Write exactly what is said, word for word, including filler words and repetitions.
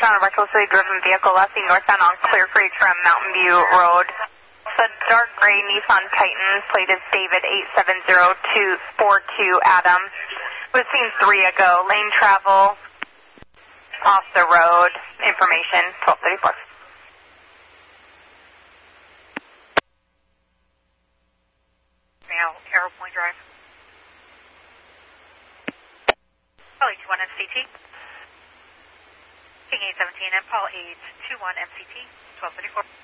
on a recklessly driven vehicle left northbound on Clear Creek from Mountain View Road. The dark gray Nissan Titan, plate is David eight seven zero two four two Adam. Was seen three ago. Lane travel off the road. Information twelve thirty-four. Now, Arrow Point Drive. Charlie two one M C T. King eight seventeen and Paul eight two one M C T, twelve thirty-four.